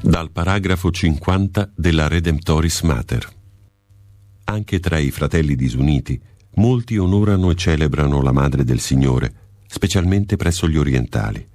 Dal paragrafo 50 della Redemptoris Mater. Anche tra i fratelli disuniti, molti onorano e celebrano la Madre del Signore, specialmente presso gli orientali.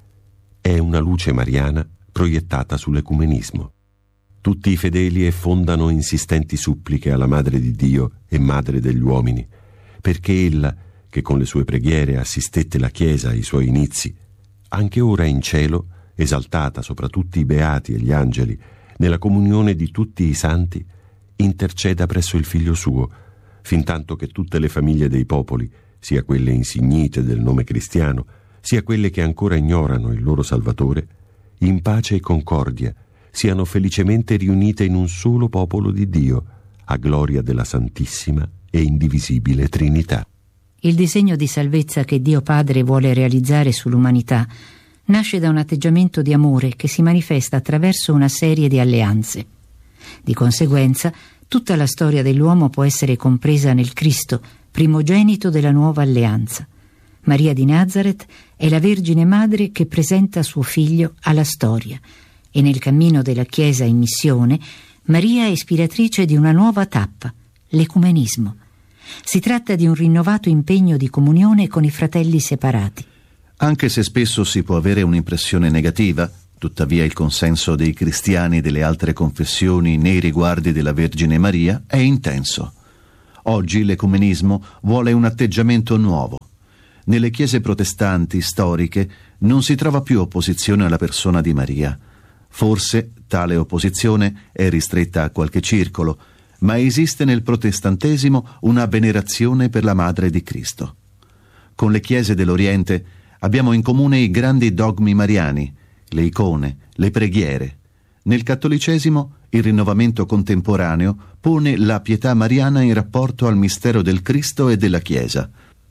È una luce mariana proiettata sull'ecumenismo. Tutti i fedeli effondano insistenti suppliche alla Madre di Dio e Madre degli uomini, perché ella, che con le sue preghiere assistette la Chiesa ai suoi inizi, anche ora in cielo, esaltata sopra tutti i beati e gli angeli, nella comunione di tutti i santi, interceda presso il Figlio suo, fintanto che tutte le famiglie dei popoli, sia quelle insignite del nome cristiano, sia quelle che ancora ignorano il loro Salvatore, in pace e concordia, siano felicemente riunite in un solo popolo di Dio, a gloria della Santissima e Indivisibile Trinità. Il disegno di salvezza che Dio Padre vuole realizzare sull'umanità nasce da un atteggiamento di amore che si manifesta attraverso una serie di alleanze. Di conseguenza, tutta la storia dell'uomo può essere compresa nel Cristo, primogenito della nuova alleanza. Maria di Nazaret è la Vergine Madre che presenta suo figlio alla storia, e nel cammino della Chiesa in missione, Maria è ispiratrice di una nuova tappa, l'ecumenismo. Si tratta di un rinnovato impegno di comunione con i fratelli separati. Anche se spesso si può avere un'impressione negativa, tuttavia il consenso dei cristiani delle altre confessioni nei riguardi della Vergine Maria è intenso. Oggi l'ecumenismo vuole un atteggiamento nuovo. Nelle chiese protestanti storiche non si trova più opposizione alla persona di Maria. Forse tale opposizione è ristretta a qualche circolo, ma esiste nel protestantesimo una venerazione per la Madre di Cristo. Con le chiese dell'Oriente abbiamo in comune i grandi dogmi mariani, le icone, le preghiere. Nel cattolicesimo il rinnovamento contemporaneo pone la pietà mariana in rapporto al mistero del Cristo e della Chiesa.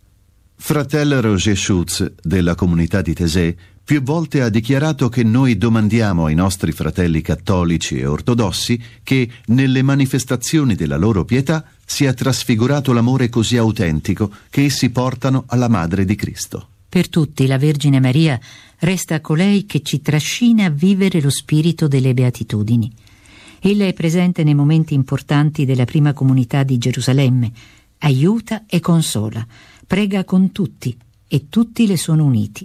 Fratel Roger Schutz, della comunità di Taizé, più volte ha dichiarato che noi domandiamo ai nostri fratelli cattolici e ortodossi che nelle manifestazioni della loro pietà sia trasfigurato l'amore così autentico che essi portano alla Madre di Cristo. Per tutti la Vergine Maria resta colei che ci trascina a vivere lo spirito delle beatitudini. Ella è presente nei momenti importanti della prima comunità di Gerusalemme, aiuta e consola, prega con tutti e tutti le sono uniti.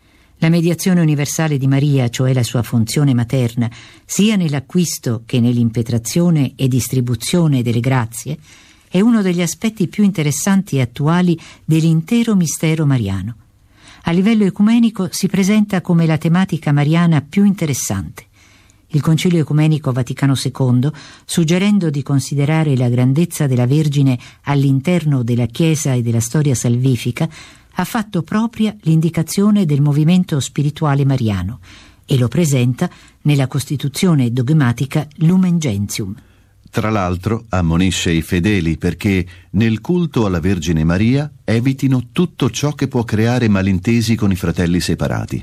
La mediazione universale di Maria, cioè la sua funzione materna, sia nell'acquisto che nell'impetrazione e distribuzione delle grazie, è uno degli aspetti più interessanti e attuali dell'intero mistero mariano. A livello ecumenico si presenta come la tematica mariana più interessante. Il Concilio Ecumenico Vaticano II, suggerendo di considerare la grandezza della Vergine all'interno della Chiesa e della storia salvifica, ha fatto propria l'indicazione del movimento spirituale mariano e lo presenta nella Costituzione dogmatica Lumen Gentium. Tra l'altro ammonisce i fedeli perché nel culto alla Vergine Maria evitino tutto ciò che può creare malintesi con i fratelli separati.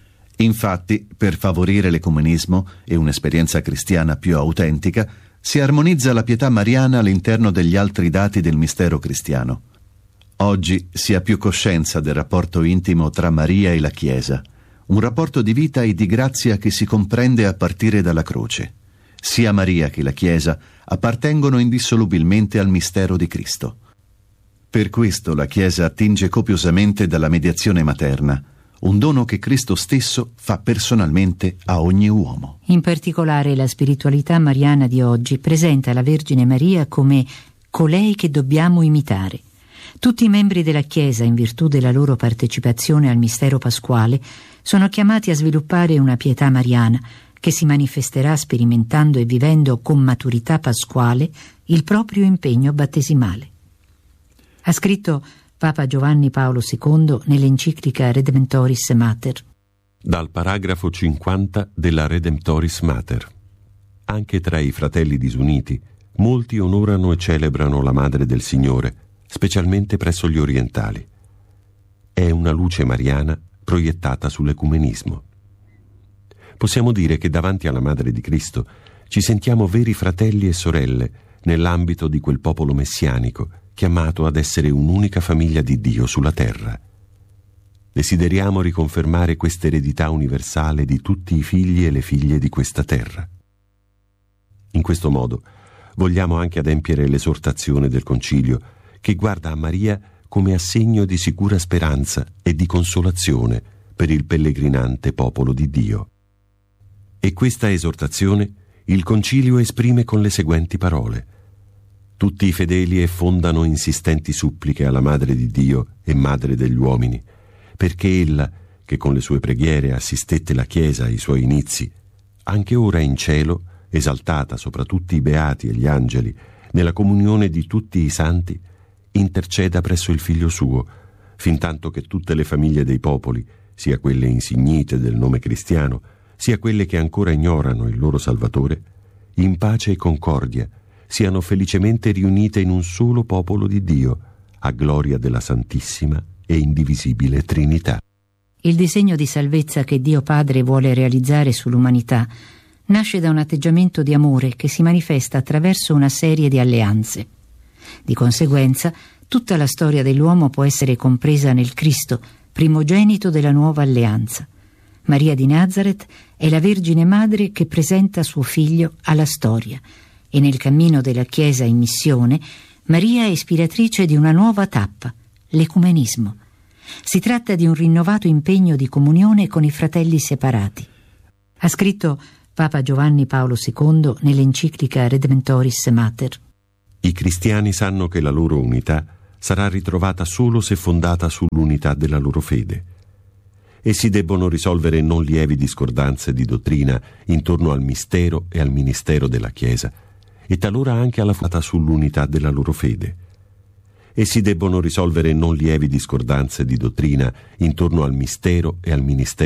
Infatti, per favorire l'ecumenismo e un'esperienza cristiana più autentica, si armonizza la pietà mariana all'interno degli altri dati del mistero cristiano. Oggi si ha più coscienza del rapporto intimo tra Maria e la Chiesa, un rapporto di vita e di grazia che si comprende a partire dalla croce. Sia Maria che la Chiesa appartengono indissolubilmente al mistero di Cristo. Per questo la Chiesa attinge copiosamente dalla mediazione materna, un dono che Cristo stesso fa personalmente a ogni uomo. In particolare la spiritualità mariana di oggi presenta la Vergine Maria come colei che dobbiamo imitare. Tutti i membri della Chiesa, in virtù della loro partecipazione al mistero pasquale, sono chiamati a sviluppare una pietà mariana che si manifesterà sperimentando e vivendo con maturità pasquale il proprio impegno battesimale. Ha scritto Papa Giovanni Paolo II nell'enciclica Redemptoris Mater. Dal paragrafo 50 della Redemptoris Mater. Anche tra i fratelli disuniti, molti onorano e celebrano la Madre del Signore, specialmente presso gli orientali. È una luce mariana proiettata sull'ecumenismo. Possiamo dire che davanti alla Madre di Cristo ci sentiamo veri fratelli e sorelle nell'ambito di quel popolo messianico chiamato ad essere un'unica famiglia di Dio sulla terra. desideriamo riconfermare questa eredità universale di tutti i figli e le figlie di questa terra. In questo modo vogliamo anche adempiere l'esortazione del Concilio, che guarda a Maria come assegno di sicura speranza e di consolazione per il pellegrinante popolo di Dio. E questa esortazione il Concilio esprime con le seguenti parole: tutti i fedeli effondano insistenti suppliche alla Madre di Dio e Madre degli uomini, perché ella, che con le sue preghiere assistette la Chiesa ai suoi inizi, anche ora in cielo, esaltata sopra tutti i beati e gli angeli, nella comunione di tutti i santi, interceda presso il Figlio suo, fintanto che tutte le famiglie dei popoli, sia quelle insignite del nome cristiano, sia quelle che ancora ignorano il loro Salvatore, in pace e concordia, siano felicemente riunite in un solo popolo di Dio, a gloria della Santissima e indivisibile Trinità. Il disegno di salvezza che Dio Padre vuole realizzare sull'umanità nasce da un atteggiamento di amore che si manifesta attraverso una serie di alleanze. Di conseguenza, tutta la storia dell'uomo può essere compresa nel Cristo, primogenito della nuova alleanza. Maria di Nazareth è la Vergine Madre che presenta suo figlio alla storia, e nel cammino della Chiesa in missione, Maria è ispiratrice di una nuova tappa, l'ecumenismo. Si tratta di un rinnovato impegno di comunione con i fratelli separati. Ha scritto Papa Giovanni Paolo II nell'enciclica Redemptoris Mater. I cristiani sanno che la loro unità sarà ritrovata solo se fondata sull'unità della loro fede. Essi debbono risolvere non lievi discordanze di dottrina intorno al mistero e al ministero della Chiesa, e talora anche alla fondata sull'unità della loro fede. Essi debbono risolvere non lievi discordanze di dottrina intorno al mistero e al ministero